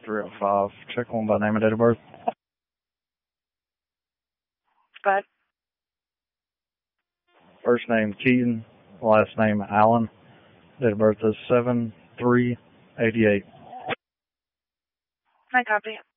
305. Check one by name and date of birth. But First name Keaton, last name Allen. Date of birth is 7/3/88. I copy.